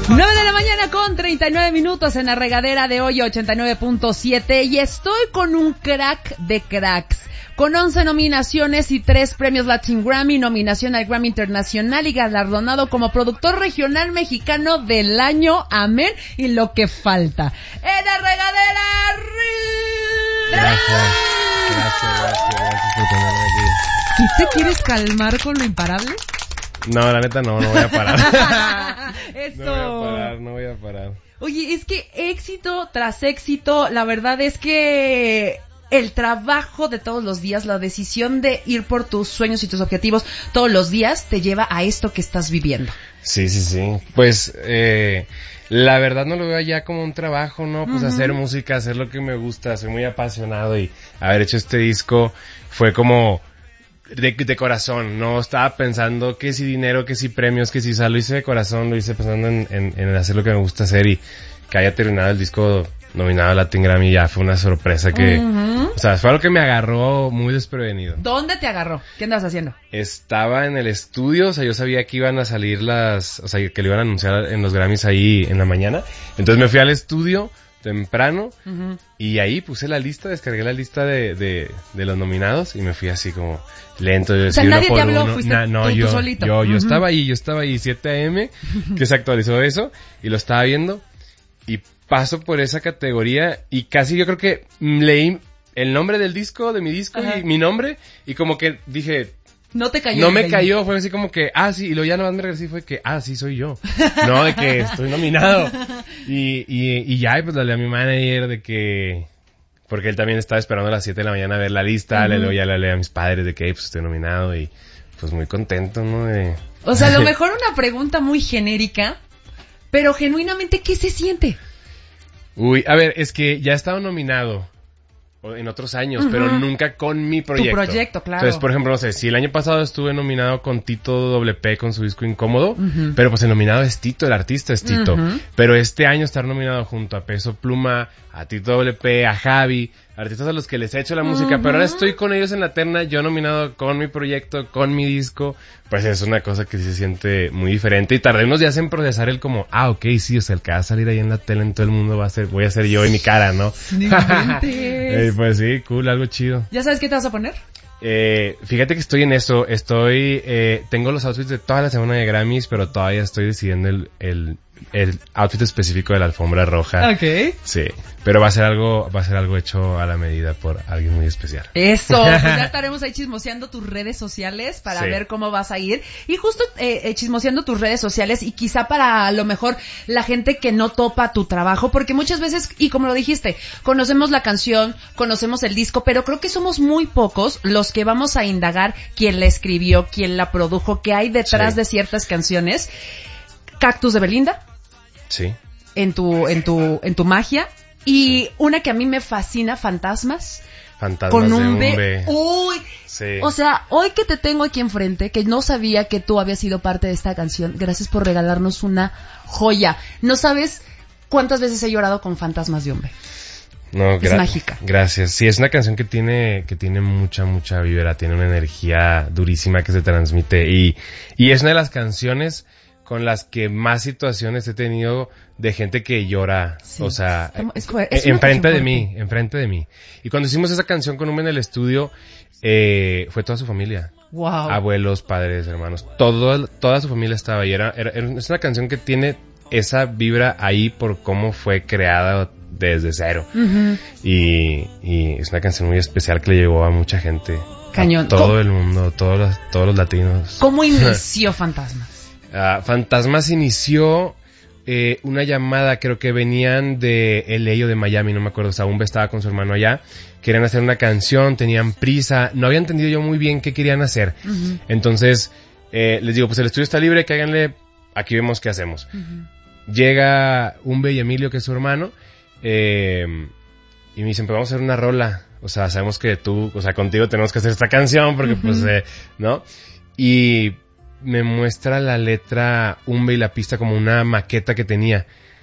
9 de la mañana con 39 minutos en la regadera de hoy 89.7 y estoy con un crack de cracks. Con 11 nominaciones y 3 premios Latin Grammy, nominación al Grammy Internacional y galardonado como productor regional mexicano del año. Amén. Y lo que falta. ¡En la regadera! Gracias por tenerme aquí. ¿Sí te quieres calmar con lo imparable? No, la neta no voy a parar. Eso. No voy a parar. Oye, es que éxito tras éxito, la verdad es que el trabajo de todos los días, la decisión de ir por tus sueños y tus objetivos todos los días te lleva a esto que estás viviendo. Sí. Pues, la verdad no lo veo ya como un trabajo, ¿no? Pues hacer música, hacer lo que me gusta, soy muy apasionado y haber hecho este disco fue como de corazón, no estaba pensando que si dinero, que si premios, que si sal, lo hice de corazón, lo hice pensando en hacer lo que me gusta hacer y que haya terminado el disco nominado a Latin Grammy ya fue una sorpresa que, o sea, fue algo que me agarró muy desprevenido. ¿Dónde te agarró? ¿Qué andabas haciendo? Estaba en el estudio, o sea, yo sabía que iban a salir o sea, que lo iban a anunciar en los Grammys ahí en la mañana, entonces me fui al estudio temprano y ahí puse la lista, descargué la lista de los nominados y me fui así como lento. O sea, nadie te habló, fuiste tú solito. Yo estaba ahí 7 a.m. que se actualizó eso y lo estaba viendo y paso por esa categoría y casi yo creo que leí el nombre del disco, de mi disco y mi nombre y como que dije... No te cayó. No me cayó, fue así como que, sí, y luego ya no me regresé y fue que, sí, soy yo. No, de que estoy nominado. Y ya, pues le hablé a mi manager de que, porque él también estaba esperando a las 7 de la mañana a ver la lista, luego ya le hablé a mis padres de que, pues estoy nominado y pues muy contento, ¿no? O sea, a lo mejor una pregunta muy genérica, pero genuinamente, ¿qué se siente? Uy, a ver, es que ya estaba nominado en otros años, pero nunca con mi proyecto. Tu proyecto, claro. Entonces, por ejemplo, no sé, si el año pasado estuve nominado con Tito WP con su disco Incómodo, pero pues el nominado es Tito, el artista es Tito. Pero este año estar nominado junto a Peso Pluma, a Tito WP, a Javi, artistas a los que les he hecho la música, pero ahora estoy con ellos en la terna, yo nominado con mi proyecto, con mi disco, pues es una cosa que sí se siente muy diferente y tardé unos días en procesar el como, ok, sí, o sea, el que va a salir ahí en la tele en todo el mundo voy a ser yo y mi cara, ¿no? Pues sí, cool, algo chido. ¿Ya sabes qué te vas a poner? Fíjate que estoy en eso, tengo los outfits de toda la semana de Grammys, pero todavía estoy decidiendo el outfit específico de la alfombra roja. Okay. Sí, pero va a ser algo hecho a la medida por alguien muy especial. Eso, pues ya estaremos ahí chismoseando tus redes sociales para ver cómo vas a ir. Y justo chismoseando tus redes sociales y quizá para a lo mejor la gente que no topa tu trabajo, porque muchas veces, y como lo dijiste, conocemos la canción, conocemos el disco, pero creo que somos muy pocos los que vamos a indagar quién la escribió, quién la produjo, qué hay detrás de ciertas canciones. Cactus de Belinda. Sí. En tu magia. Y una que a mí me fascina, Fantasmas con un B. Uy. Sí. O sea, hoy que te tengo aquí enfrente, que no sabía que tú habías sido parte de esta canción, gracias por regalarnos una joya. No sabes cuántas veces he llorado con Fantasmas de un B. No, es mágica. Gracias. Sí, es una canción que tiene mucha vibra, tiene una energía durísima que se transmite y es una de las canciones con las que más situaciones he tenido de gente que llora, o sea, enfrente de mí. Y cuando hicimos esa canción con en el estudio, fue toda su familia. Wow. Abuelos, padres, hermanos, toda su familia estaba ahí. Es una canción que tiene esa vibra ahí por cómo fue creada desde cero. Y es una canción muy especial que le llegó a mucha gente. Cañón. A todo el mundo, todos los latinos. ¿Cómo inició Fantasmas? Fantasmas inició una llamada, creo que venían de LA o de Miami, no me acuerdo, o sea, Umbe estaba con su hermano allá, querían hacer una canción, tenían prisa, no había entendido yo muy bien qué querían hacer, entonces les digo, pues el estudio está libre, cáiganle, aquí vemos qué hacemos. Llega Umbe y Emilio, que es su hermano, y me dicen, pues vamos a hacer una rola, o sea, sabemos que tú, o sea, contigo tenemos que hacer esta canción, porque pues, ¿no? Y me muestra la letra Umbe y la pista como una maqueta que tenía.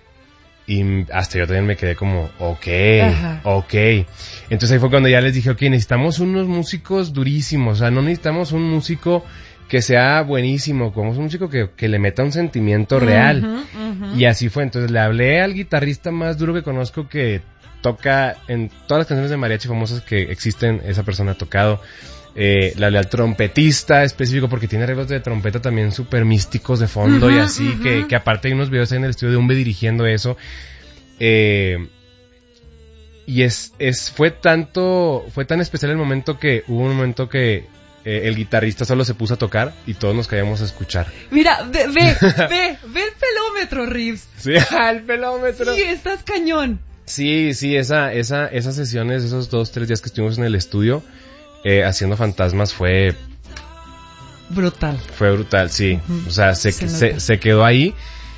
Y hasta yo también me quedé como, ok. Entonces ahí fue cuando ya les dije, ok, necesitamos unos músicos durísimos. O sea, no necesitamos un músico que sea buenísimo, como un músico que le meta un sentimiento real. Y así fue, entonces le hablé al guitarrista más duro que conozco, que toca en todas las canciones de mariachi famosas que existen, esa persona ha tocado. Le hablé al trompetista específico porque tiene arreglos de trompeta también súper místicos de fondo y así, que aparte hay unos videos en el estudio de Umbe dirigiendo eso. Y fue tan especial el momento que hubo un momento que el guitarrista solo se puso a tocar y todos nos callamos a escuchar. Mira, ve el pelómetro, Reeves. Sí, el pelómetro. Sí, estás cañón. Sí, esas sesiones, esos 2-3 días que estuvimos en el estudio haciendo fantasmas fue brutal. Fue brutal, sí. O sea, se quedó ahí.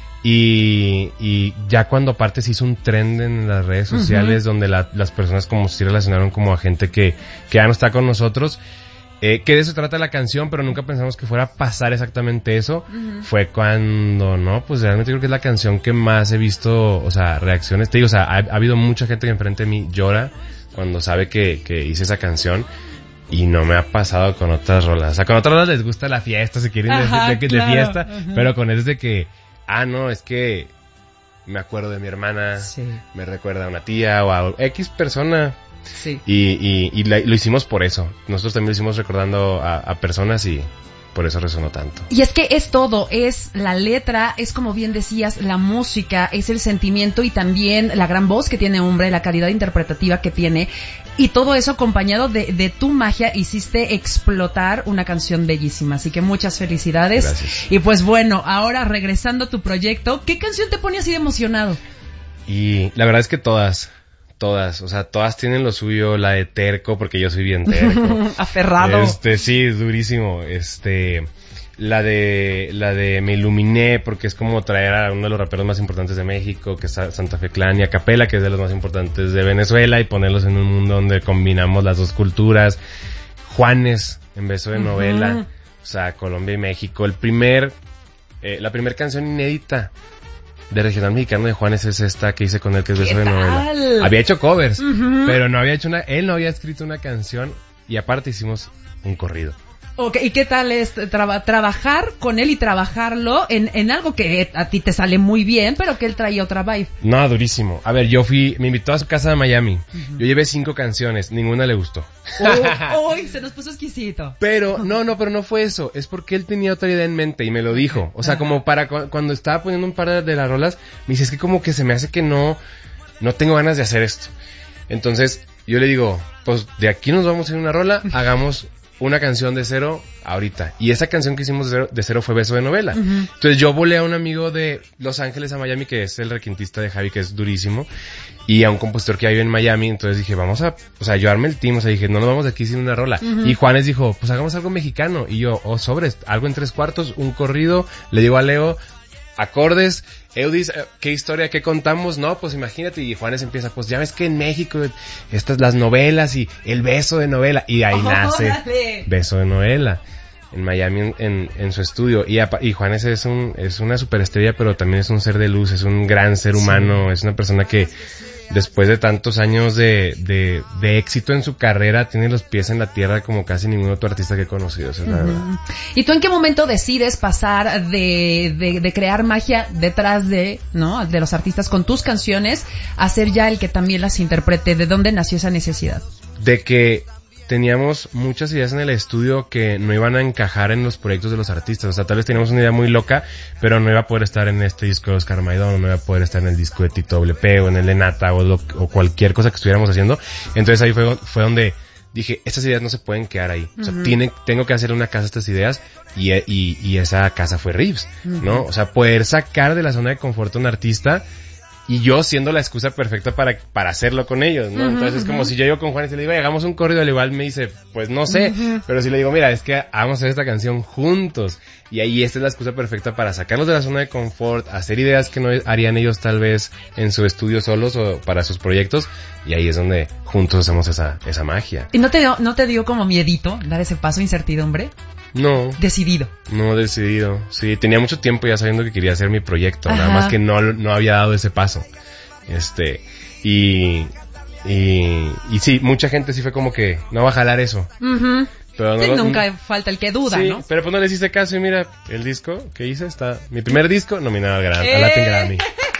Y ya cuando aparte se hizo un trend en las redes sociales donde las personas como si relacionaron como a gente que ya no está con nosotros, que de eso trata la canción, pero nunca pensamos que fuera a pasar exactamente eso. Fue cuando, no, pues realmente creo que es la canción que más he visto, o sea, reacciones. Te digo, o sea, ha habido mucha gente que enfrente de mí llora cuando sabe que hice esa canción. Y no me ha pasado con otras rolas. O sea, con otras rolas les gusta la fiesta, si quieren de fiesta, pero con eso de que no, es que me acuerdo de mi hermana, me recuerda a una tía o a X persona. Sí. Y lo hicimos por eso. Nosotros también lo hicimos recordando a personas y por eso resonó tanto. Y es que es todo, es la letra, es como bien decías, la música, es el sentimiento y también la gran voz que tiene Umbe, la calidad interpretativa que tiene. Y todo eso acompañado de tu magia, hiciste explotar una canción bellísima. Así que muchas felicidades. Gracias. Y pues bueno, ahora regresando a tu proyecto, ¿qué canción te pone así de emocionado? Y la verdad es que todas, o sea, todas tienen lo suyo. La de Terco, porque yo soy bien terco. Aferrado. Sí, durísimo. La de Me Iluminé, porque es como traer a uno de los raperos más importantes de México, que es Santa Fe Clan, y Acapela, que es de los más importantes de Venezuela, y ponerlos en un mundo donde combinamos las dos culturas. Juanes, en Beso de Novela, o sea, Colombia y México. La primer canción inédita de regional mexicano de Juanes es esta que hice con él, que es Beso de Novela. Había hecho covers, pero no había hecho él no había escrito una canción, y aparte hicimos un corrido. Okay, ¿y qué tal es trabajar con él y trabajarlo en algo que a ti te sale muy bien, pero que él traía otra vibe? No, durísimo. A ver, me invitó a su casa de Miami. Yo llevé 5 canciones, ninguna le gustó. Se nos puso exquisito. Pero no fue eso. Es porque él tenía otra idea en mente y me lo dijo. O sea, como para cuando estaba poniendo un par de las rolas, me dice, es que como que se me hace que no tengo ganas de hacer esto. Entonces, yo le digo, pues de aquí nos vamos a ir una rola, hagamos una canción de cero ahorita. Y esa canción que hicimos de cero fue Beso de Novela. Entonces yo volé a un amigo de Los Ángeles a Miami, que es el requintista de Javi, que es durísimo, y a un compositor que vive en Miami. Entonces dije, yo armé el team, o sea, dije, no nos vamos de aquí sin una rola. Y Juanes dijo, pues hagamos algo mexicano. Y yo, sobres, algo en 3/4, un corrido. Le digo a Leo, acordes, Eudis, ¿qué historia, qué contamos? No, pues imagínate, y Juanes empieza, pues ya ves que en México las novelas y el Beso de Novela, y ahí nace Beso de Novela en Miami en su estudio, y Juanes es una superestrella, pero también es un ser de luz, es un gran ser humano, es una persona que después de tantos años de éxito en su carrera, tiene los pies en la tierra como casi ningún otro artista que he conocido, esa es la verdad. ¿Y tú en qué momento decides pasar de crear magia detrás de los artistas con tus canciones a ser ya el que también las interprete? ¿De dónde nació esa necesidad? De que teníamos muchas ideas en el estudio que no iban a encajar en los proyectos de los artistas. O sea, tal vez teníamos una idea muy loca, pero no iba a poder estar en este disco de Oscar Maidón, no iba a poder estar en el disco de Tito WP o en el de Nata o cualquier cosa que estuviéramos haciendo. Entonces ahí fue donde dije, estas ideas no se pueden quedar ahí. O sea, tengo que hacer una casa a estas ideas, y esa casa fue Reeves, ¿no? O sea, poder sacar de la zona de confort a un artista, y yo siendo la excusa perfecta para hacerlo con ellos, ¿no? Entonces es como si yo llego con Juanes y le digo, hagamos un corrido, al igual me dice, pues no sé, pero si le digo, mira, es que vamos a hacer esta canción juntos, y ahí esta es la excusa perfecta para sacarlos de la zona de confort, hacer ideas que no harían ellos tal vez en su estudio solos o para sus proyectos, y ahí es donde juntos hacemos esa magia. ¿Y no te dio como miedito dar ese paso, incertidumbre? No. Decidido. Sí, tenía mucho tiempo ya sabiendo que quería hacer mi proyecto, nada más que no había dado ese paso. Y sí, mucha gente sí fue como que no va a jalar eso. Pero no sí, nunca falta el que duda, sí, ¿no? pero pues no les hice caso y mira, el disco que hice está... Mi primer disco nominado al Latin Grammy.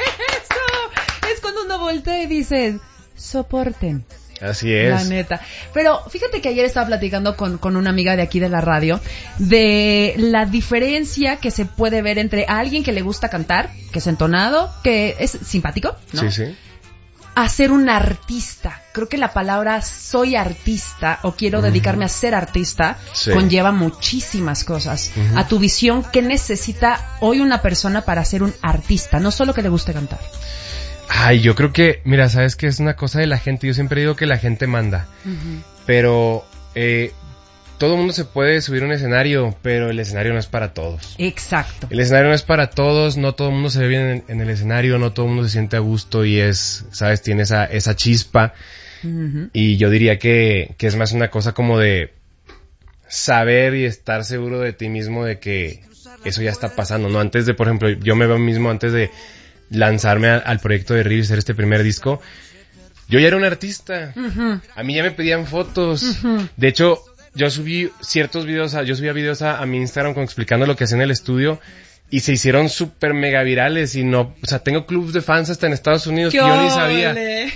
Eso es cuando uno voltea y dice, soporten. Así es. La neta. Pero fíjate que ayer estaba platicando con una amiga de aquí de la radio de la diferencia que se puede ver entre alguien que le gusta cantar, que es entonado, que es simpático, ¿no? Sí, sí. A ser un artista. Creo que la palabra soy artista o quiero dedicarme a ser artista conlleva muchísimas cosas. A tu visión, ¿qué necesita hoy una persona para ser un artista? No solo que le guste cantar. Ay, yo creo que, mira, sabes que es una cosa de la gente. Yo siempre digo que la gente manda. Pero todo el mundo se puede subir a un escenario, pero el escenario no es para todos. Exacto. El escenario no es para todos, no todo el mundo se ve bien en el escenario, no todo el mundo se siente a gusto y sabes, tiene esa chispa. Y yo diría que es más una cosa como de saber y estar seguro de ti mismo de que eso ya está pasando, ¿no? Antes de, por ejemplo, yo me veo mismo antes de lanzarme al proyecto de Reeves, hacer este primer disco, yo ya era un artista. A mí ya me pedían fotos. De hecho, yo subía videos a mi Instagram explicando lo que hacía en el estudio y se hicieron súper mega virales y no, o sea, tengo clubs de fans hasta en Estados Unidos que yo ni sabía.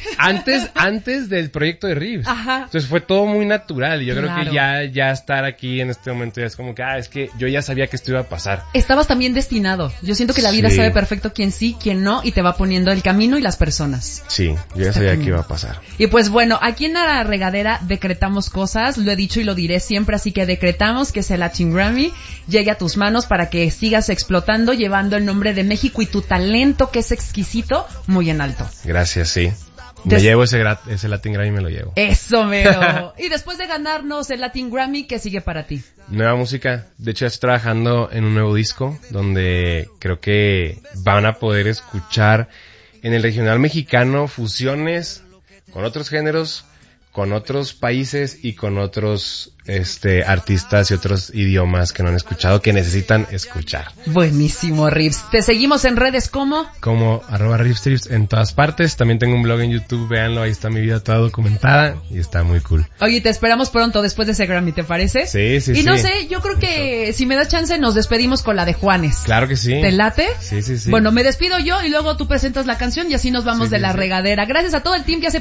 Antes del proyecto de Reeves. Ajá. Entonces fue todo muy natural y yo creo que ya estar aquí en este momento ya es como que, es que yo ya sabía que esto iba a pasar. Estabas también destinado. Yo siento que la vida sabe perfecto quién sí, quién no y te va poniendo el camino y las personas. Sí, yo ya sabía que iba a pasar. Y pues bueno, aquí en La Regadera decretamos cosas, lo he dicho y lo diré siempre, así que decretamos que ese Latin Grammy llegue a tus manos para que sigas explotando, llevando el nombre de México y tu talento, que es exquisito, muy en alto. Gracias, sí. Me llevo ese Latin Grammy, me lo llevo. Eso, mero. Y después de ganarnos el Latin Grammy, ¿qué sigue para ti? Nueva música. De hecho, ya estoy trabajando en un nuevo disco donde creo que van a poder escuchar en el regional mexicano fusiones con otros géneros, con otros países y con otros artistas y otros idiomas que no han escuchado, que necesitan escuchar. Buenísimo, Reeves. Te seguimos en redes como @ReevesTrips en todas partes. También tengo un blog en YouTube, véanlo, ahí está mi vida toda documentada y está muy cool. Oye, te esperamos pronto después de ese Grammy, ¿te parece? Sí. Y no sé, yo creo que si me das chance nos despedimos con la de Juanes. Claro que sí. ¿Te late? Sí. Bueno, me despido yo y luego tú presentas la canción y así nos vamos de La Regadera. Gracias a todo el team que hace